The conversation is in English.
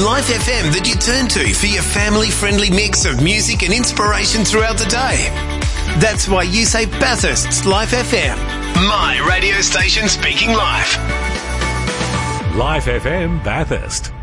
Life FM that you turn to for your family-friendly mix of music and inspiration throughout the day. That's why you say Bathurst's Life FM. My radio station speaking life. Life FM Bathurst.